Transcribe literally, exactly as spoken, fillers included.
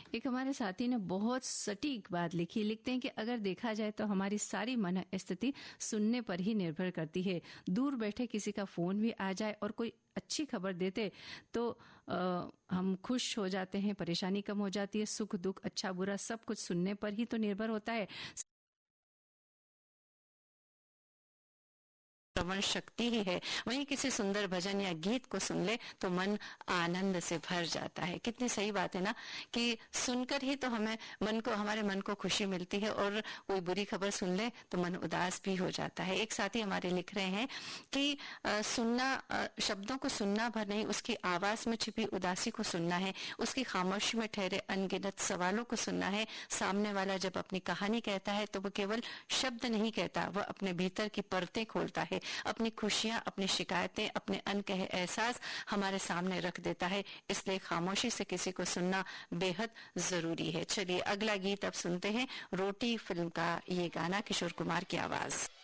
एक हमारे साथी ने बहुत सटीक बात लिखी, लिखते हैं कि अगर देखा जाए तो हमारी सारी मन स्थिति सुनने पर ही निर्भर करती है। दूर बैठे किसी का फोन भी आ जाए और कोई अच्छी खबर देते तो आ, हम खुश हो जाते हैं, परेशानी कम हो जाती है। सुख दुख अच्छा बुरा सब कुछ सुनने पर ही तो निर्भर होता है। श्रवण शक्ति ही है। वहीं किसी सुंदर भजन या गीत को सुन ले तो मन आनंद से भर जाता है। कितनी सही बात है ना कि सुनकर ही तो हमें मन को हमारे मन को खुशी मिलती है, और कोई बुरी खबर सुन ले तो मन उदास भी हो जाता है। एक साथी हमारे लिख रहे हैं कि आ, सुनना आ, शब्दों को सुनना भर नहीं, उसकी आवाज में छिपी उदासी को सुनना है, उसकी खामोशी में ठहरे अनगिनत सवालों को सुनना है। सामने वाला जब अपनी कहानी कहता है तो वो केवल शब्द नहीं कहता, वह अपने भीतर की परतें खोलता है, अपनी खुशियां, अपनी शिकायतें, अपने अनकहे एहसास हमारे सामने रख देता है। इसलिए खामोशी से किसी को सुनना बेहद जरूरी है। चलिए अगला गीत अब सुनते हैं। रोटी फिल्म का ये गाना, किशोर कुमार की आवाज।